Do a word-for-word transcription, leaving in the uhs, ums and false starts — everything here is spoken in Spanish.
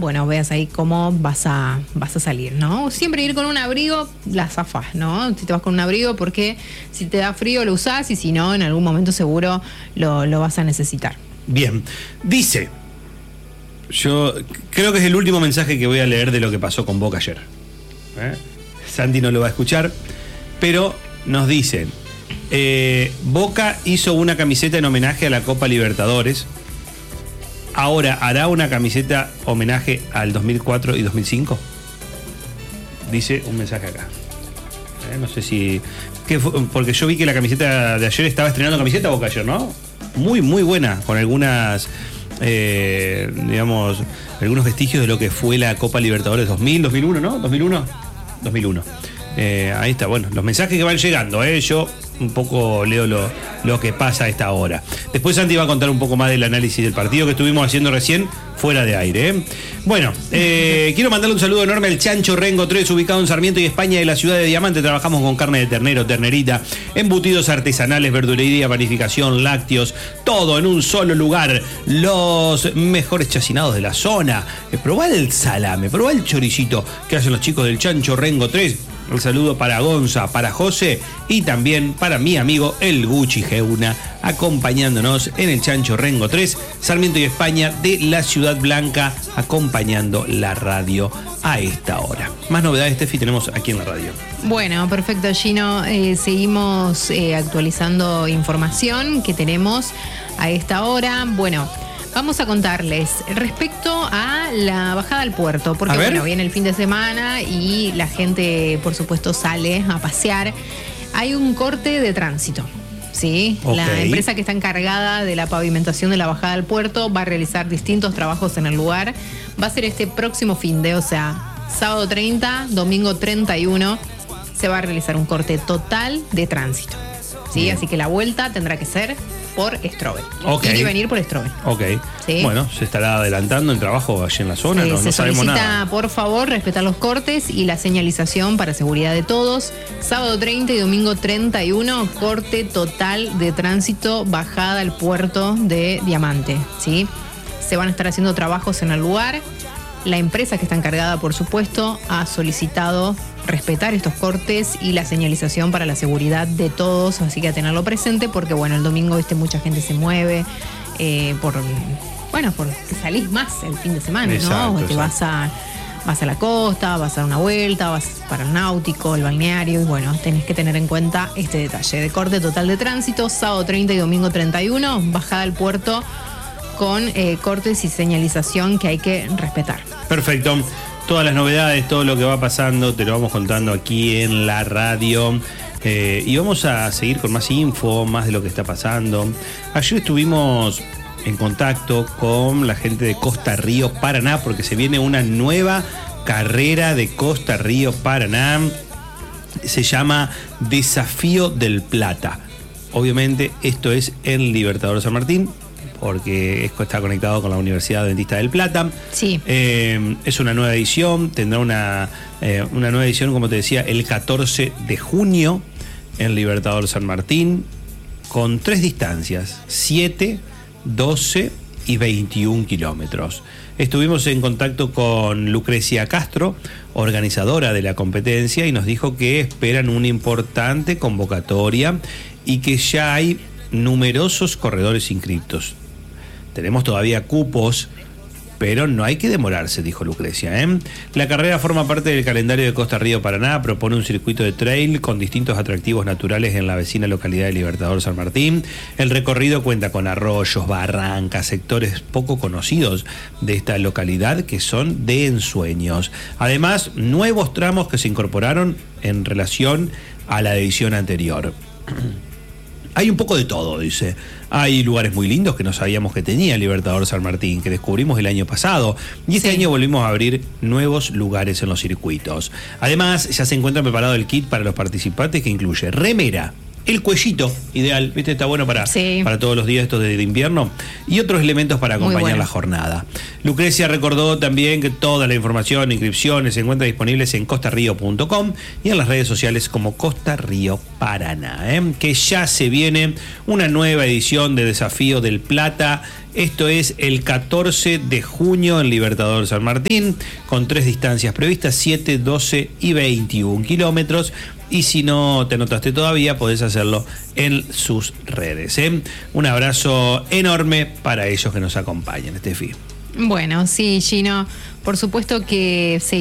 bueno, veas ahí cómo vas a, vas a salir, ¿no? Siempre ir con un abrigo, la zafás, ¿no? Si te vas con un abrigo, porque si te da frío lo usás y si no, en algún momento seguro lo, lo vas a necesitar. Bien, dice, yo creo que es el último mensaje que voy a leer de lo que pasó con Boca ayer. ¿Eh? Santi no lo va a escuchar, pero nos dicen, eh, Boca hizo una camiseta en homenaje a la Copa Libertadores. Ahora, ¿hará una camiseta homenaje al dos mil cuatro y dos mil cinco? Dice un mensaje acá. Eh, no sé si... ¿qué fue? Porque yo vi que la camiseta de ayer estaba estrenando camiseta Boca ayer, ¿no? Muy, muy buena, con algunas, eh, digamos, algunos vestigios de lo que fue la Copa Libertadores dos mil, dos mil uno, ¿no? ¿dos mil uno? dos mil uno. Eh, ahí está, bueno, los mensajes que van llegando, ¿eh? Yo un poco leo lo, lo que pasa a esta hora. Después Santi va a contar un poco más del análisis del partido que estuvimos haciendo recién fuera de aire, ¿eh? Bueno, eh, quiero mandarle un saludo enorme al Chancho Rengo tres, ubicado en Sarmiento y España, de la ciudad de Diamante. Trabajamos con carne de ternero, ternerita, embutidos artesanales, verdulería, panificación, lácteos, todo en un solo lugar. Los mejores chacinados de la zona. Eh, probá el salame, probá el choricito que hacen los chicos del Chancho Rengo tres. Un saludo para Gonza, para José y también para mi amigo el Gucci Geuna, acompañándonos en el Chancho Rengo tres, Sarmiento y España, de la Ciudad Blanca, acompañando la radio a esta hora. Más novedades, Tefi, tenemos aquí en la radio. Bueno, perfecto, Gino. Eh, seguimos eh, actualizando información que tenemos a esta hora. Bueno, vamos a contarles respecto a la bajada al puerto, porque bueno, viene el fin de semana y la gente, por supuesto, sale a pasear. Hay un corte de tránsito, ¿sí? Okay. La empresa que está encargada de la pavimentación de la bajada al puerto va a realizar distintos trabajos en el lugar. Va a ser este próximo fin de, o sea, sábado treinta, domingo treinta y uno, se va a realizar un corte total de tránsito, ¿sí? Así que la vuelta tendrá que ser por Strobel. Okay. Ir y venir por Strobel. Ok. ¿Sí? Bueno, se estará adelantando el trabajo allí en la zona, eh, no, no sabemos nada. Se solicita, por favor, respetar los cortes y la señalización para seguridad de todos. Sábado treinta y domingo treinta y uno, corte total de tránsito, bajada al puerto de Diamante, ¿sí? Se van a estar haciendo trabajos en el lugar. La empresa que está encargada, por supuesto, ha solicitado respetar estos cortes y la señalización para la seguridad de todos, así que a tenerlo presente porque, bueno, el domingo, viste, mucha gente se mueve eh, por, bueno, porque salís más el fin de semana, exacto, ¿no? Te vas a, vas a la costa, vas a dar una vuelta, vas para el náutico, el balneario, y bueno, tenés que tener en cuenta este detalle de corte total de tránsito, sábado treinta y domingo treinta y uno, bajada al puerto con eh, cortes y señalización que hay que respetar. Perfecto. Todas las novedades, todo lo que va pasando, te lo vamos contando aquí en la radio. Eh, y vamos a seguir con más info, más de lo que está pasando. Ayer estuvimos en contacto con la gente de Costa Río Paraná, porque se viene una nueva carrera de Costa Río Paraná. Se llama Desafío del Plata. Obviamente esto es en Libertador San Martín, porque esto está conectado con la Universidad Adventista del Plata. Sí. Eh, es una nueva edición, tendrá una, eh, una nueva edición, como te decía, el catorce de junio en Libertador San Martín, con tres distancias, siete, doce y veintiún kilómetros. Estuvimos en contacto con Lucrecia Castro, organizadora de la competencia, y nos dijo que esperan una importante convocatoria y que ya hay numerosos corredores inscritos. Tenemos todavía cupos, pero no hay que demorarse, dijo Lucrecia, ¿eh? La carrera forma parte del calendario de Costa Río Paraná, propone un circuito de trail con distintos atractivos naturales en la vecina localidad de Libertador San Martín. El recorrido cuenta con arroyos, barrancas, sectores poco conocidos de esta localidad que son de ensueños. Además, nuevos tramos que se incorporaron en relación a la edición anterior. Hay un poco de todo, dice. Hay lugares muy lindos que no sabíamos que tenía Libertador San Martín, que descubrimos el año pasado. Y este sí. año volvimos a abrir nuevos lugares en los circuitos. Además, ya se encuentra preparado el kit para los participantes, que incluye remera, el cuellito, ideal, ¿viste? Está bueno para, sí. para todos los días estos de, de invierno, y otros elementos para acompañar bueno. la jornada. Lucrecia recordó también que toda la información e inscripciones se encuentran disponibles en costa río punto com y en las redes sociales como Costa Río Paraná, ¿eh? Que ya se viene una nueva edición de Desafío del Plata Esto es el catorce de junio en Libertador San Martín, con tres distancias previstas, siete, doce y veintiún kilómetros. Y si no te anotaste todavía, podés hacerlo en sus redes, ¿eh? Un abrazo enorme para ellos que nos acompañan, Estefi. Bueno, sí, Gino, por supuesto que se